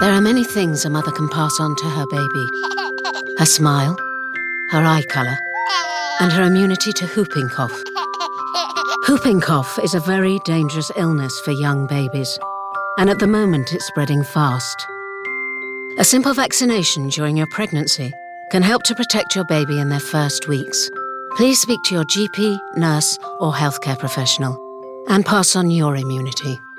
There are many things a mother can pass on to her baby. Her smile, her eye colour, and her immunity to whooping cough. Whooping cough is a very dangerous illness for young babies, and at the moment it's spreading fast. A simple vaccination during your pregnancy can help to protect your baby in their first weeks. Please speak to your GP, nurse, or healthcare professional and pass on your immunity.